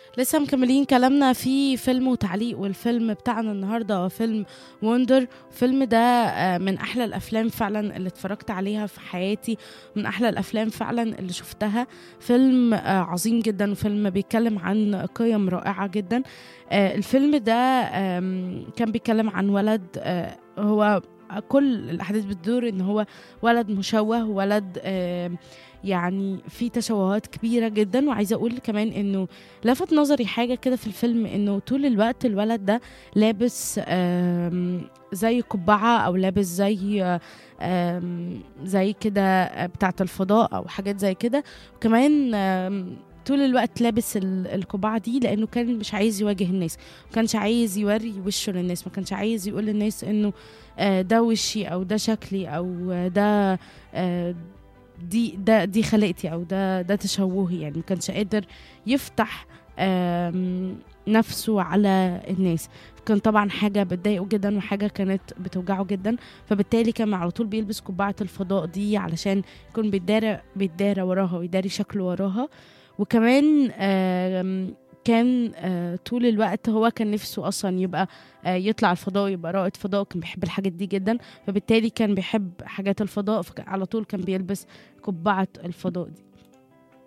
لسه مكملين كلامنا في فيلم وتعليق، والفيلم بتاعنا النهارده هو فيلم وندر. الفيلم ده من احلى الافلام فعلا اللي اتفرجت عليها في حياتي، من احلى الافلام فعلا اللي شفتها. فيلم عظيم جدا، وفيلم بيتكلم عن قيم رائعة جدا. الفيلم ده كان بيتكلم عن ولد، هو كل الأحداث بتدور إن هو ولد مشوه، ولد يعني في تشوهات كبيرة جدا. وعايزة أقول كمان إنه لفت نظري حاجة كده في الفيلم، إنه طول الوقت الولد ده لابس زي قبعة، أو لابس زي كده بتاعة الفضاء أو حاجات زي كده. وكمان طول الوقت لابس القبعة دي لأنه كان مش عايز يواجه الناس، ما كانش عايز يوري وشه للناس، ما كانش عايز يقول للناس إنه ده وشي، أو ده شكلي، أو ده دي خلقتي، او ده تشوهي. يعني ما كانش قادر يفتح نفسه على الناس. كان طبعا حاجة بتضايقه جدا، وحاجة كانت بتوجعه جدا. فبالتالي كان على طول بيلبس قبعة الفضاء دي علشان يكون بيتدارى وراها، ويداري شكله وراها. وكمان كان طول الوقت هو كان نفسه اصلا يبقى يطلع الفضاء، يبقى رائد فضاء. كان بيحب الحاجات دي جدا، فبالتالي كان بيحب حاجات الفضاء، على طول كان بيلبس قبعة الفضاء دي.